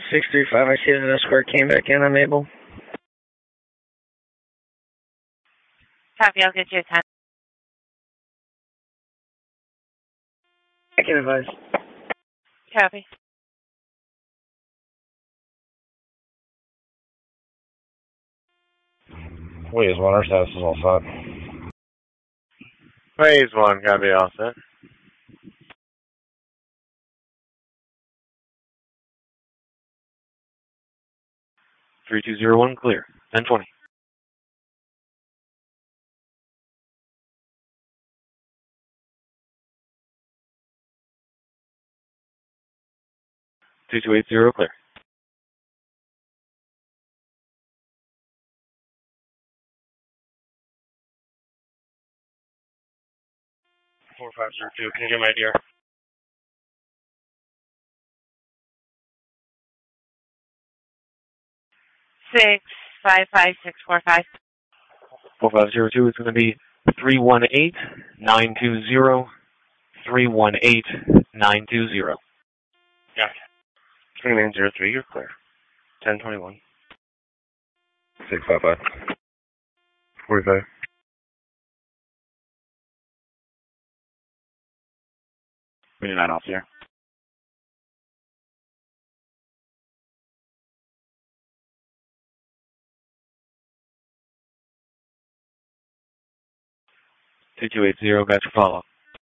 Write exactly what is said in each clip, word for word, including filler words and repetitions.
six three five, I see that the escort came back in. I'm able. Copy, I'll get you a time. I can advise. Copy. Ways one, our status is all set. Ways one, copy, all set. three two zero one, clear. ten twenty. two two eight zero, clear. four five zero two, can you get my D R? Six five five six four five. four five zero two is going to be three one eight nine two zero. three one eight nine two zero. Gotcha. three nine zero three, you're clear. ten twenty-one. six five five. forty-five. twenty-nine off here. two two eight zero, got your follow-up.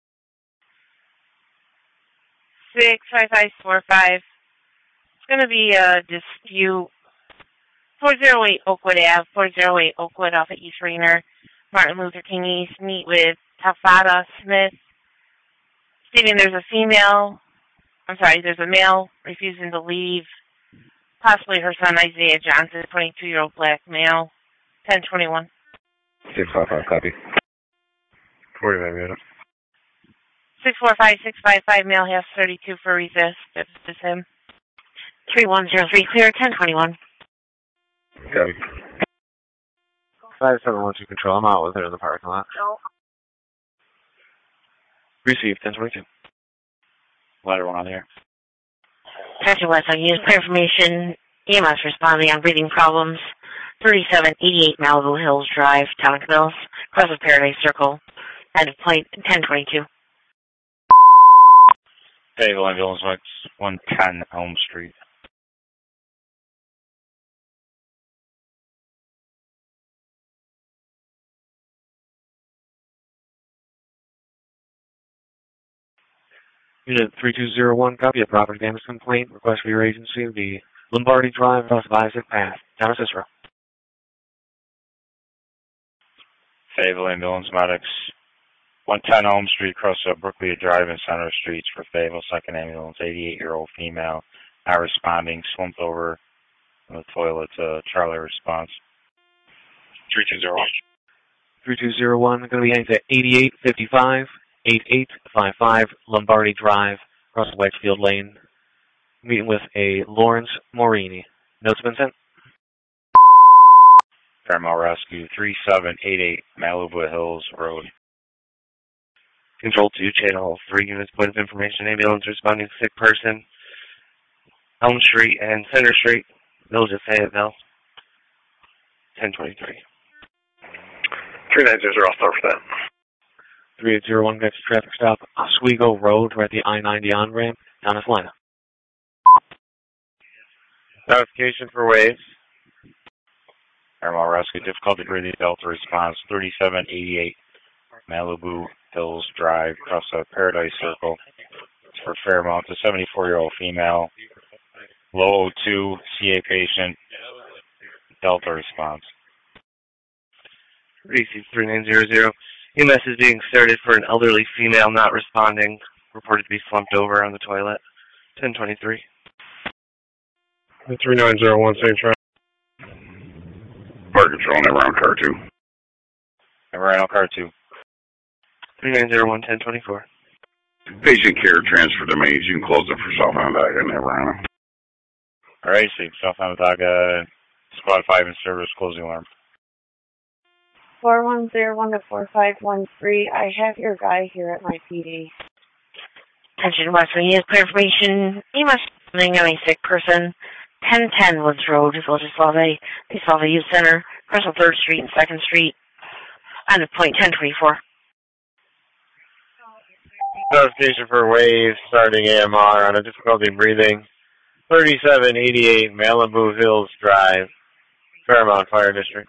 Six five five four five. It's going to be a dispute. four oh eight Oakwood Ave, four oh eight Oakwood off of East Rainer, Martin Luther King East. Meet with Tafada Smith, stating there's a female, I'm sorry, there's a male refusing to leave, possibly her son Isaiah Johnson, twenty-two-year-old black male, ten twenty-one. six five five, copy. forty-five, minutes. six four five six five five, male has thirty-two for resist. This is him. three one zero three, clear, ten twenty-one. Copy. five seven one two, control. I'm out with her in the parking lot. No. Receive, ten twenty-two. Ladder one on the air. Patrick West, on use clear information. E M S responding on breathing problems. thirty-seven eighty-eight Malibu Hills Drive, Town of Mills, Cross of Paradise Circle. End of plate, ten twenty-two. Fayetteville Ambulance Mix, one ten Elm Street. Unit three two zero one, copy. A property damage complaint. Request for your agency would be Lombardi Drive, across of Isaac Path, Town of Cicero. Fayetteville Ambulance Medics, one ten Elm Street, cross up Brooklyn Drive and Center Streets for Fayetteville Second Ambulance, eighty-eight-year-old female, not responding, slumped over in the toilet. Uh, Charlie response. three two zero one. three two zero one, going to be aimed at eighty-eight fifty-five, eighty-eight fifty-five Lombardi Drive, across Whitefield Lane. Meeting with a Lawrence Morini. Notes been sent? Paramount Rescue, three seven eight eight Malibu Hills Road. Control two, channel three units, point of information, ambulance responding to sick person, Elm Street and Center Street, Village of Fayetteville, ten twenty-three. three nine zero zero, I'll start for that. three eight zero one, got your traffic stop, Oswego Road, right at the I ninety on-ramp, down in Salina. Notification for waves. Paramount Rescue, difficulty breathing, Delta response, thirty-seven eighty-eight Malibu Hills Drive, across the Paradise Circle. It's for Fairmount, a seventy-four-year-old female, low O two, C A patient, Delta response. Receive three nine zero zero. E M S is being started for an elderly female not responding, reported to be slumped over on the toilet, ten twenty-three. three nine zero one, same track. Park control, never on car two. Never on car two. three nine zero one, ten twenty-four. Patient care transfer domains. You can close it for South Onondaga, never on. All right, see, South Onondaga, Squad five in service, closing alarm. four one zero one to four five one three. I have your guy here at my P D. Attention Western, use clear information. E M S responding on a sick person. ten ten Woods Road, Village of Salve, the Salve Youth Center, across on third Street and second Street, on the point ten twenty-four. Notification for waves starting A M R on a difficulty breathing. thirty-seven eighty-eight Malibu Hills Drive, Fairmount Fire District.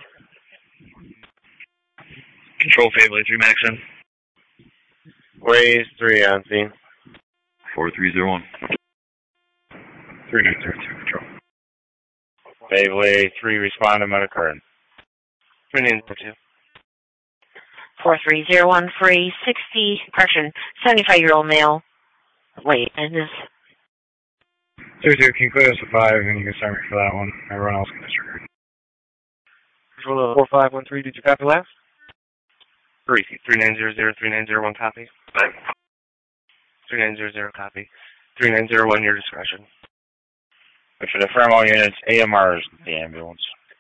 Control Fable three Maxim. Waves three on scene. four three zero one. three nine zero two, control. Fable three respond to Metacurrent. three nine zero two. four three zero one for a sixty, correction, seventy-five-year-old male. Wait, and this. two two, can you clear us to five, and you can start me for that one. Everyone else can disregard. Control four five one three, did you copy last? Three three nine zero zero three nine zero one copy. Three nine zero zero copy. Three nine zero one your discretion. But for the firm all units, A M R is the ambulance.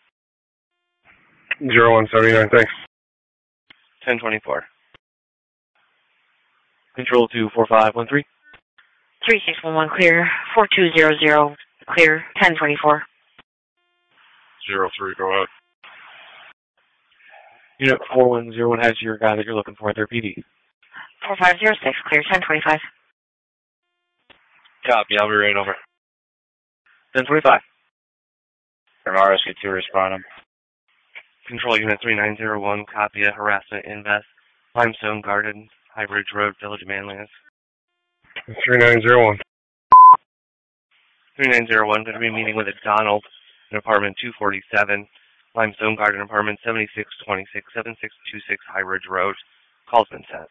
Zero one seventy nine, thanks. Ten twenty four. Control two four five one three. three six one one clear, four two zero zero clear, ten twenty-four. Zero three, go ahead. Unit four one zero one has your guy that you're looking for at their P D. four five zero six clear, ten twenty-five. Copy, I'll be right over. ten twenty-five. From R S K two responding. Control Unit three nine zero one, copy a harassment invest, Limestone Garden, High Ridge Road, Village of Manliness. three nine zero one. three nine zero one, going to be meeting with a Donald in apartment two forty-seven, Limestone Garden, apartment seventy-six twenty-six, seventy-six twenty-six High Ridge Road. Call's been set.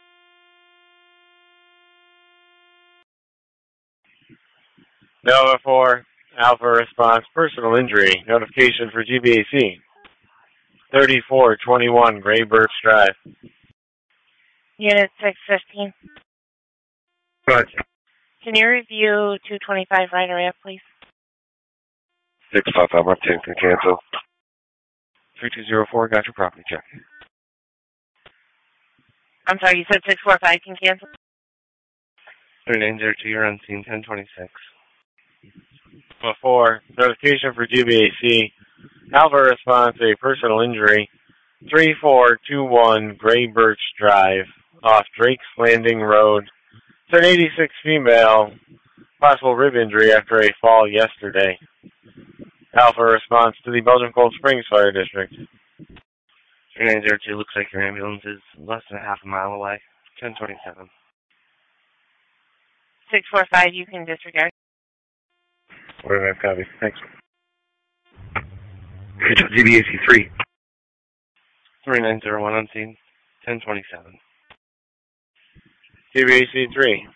Nova four, Alpha response, personal injury, notification for G B A C. thirty-four twenty-one Gray Birch Drive. Unit six fifteen. Good. Can you review two twenty-five Ryder Ave, please? six five five one ten can cancel. three two zero four, got your property check. I'm sorry, you said six four five can cancel? three nine zero two, you're on scene, ten twenty-six. Before, notification for G B A C. Alpha response, a personal injury. three four two one Gray Birch Drive, off Drake's Landing Road. It's an eighty-six female, possible rib injury after a fall yesterday. Alpha response to the Belgian Cold Springs Fire District. three nine zero two, looks like your ambulance is less than a half a mile away. ten twenty-seven. six four five, you can disregard. What did I have copy? Thanks. G B A C three. three nine zero one on scene, ten twenty-seven. G B A C three.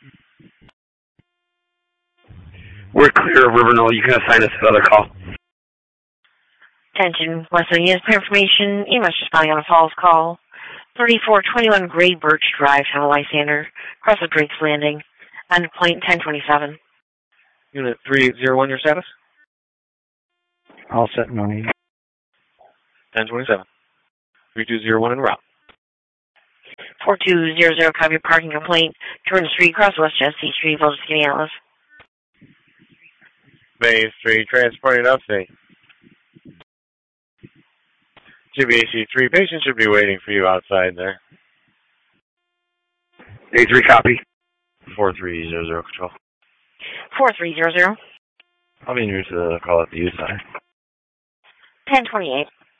We're clear of River Knoll. You can assign us another call. Attention, Western units for information. You must respond on a false call. thirty-four twenty-one Gray Birch Drive, Tunnel Lysander, across the Drake's Landing, on point ten twenty-seven. Unit three eight zero one, your status? All set, no need. ten twenty-seven. three two zero one en route. four two zero zero, copy parking complaint. Turn the street, cross West Jesse Street, Village of Skinny Atlas. Bay Street, transporting upstate. G B A C three, patient should be waiting for you outside there. A three copy. four three zero zero control. four three zero zero. I'll be new to the call at the youth center. ten twenty-eight.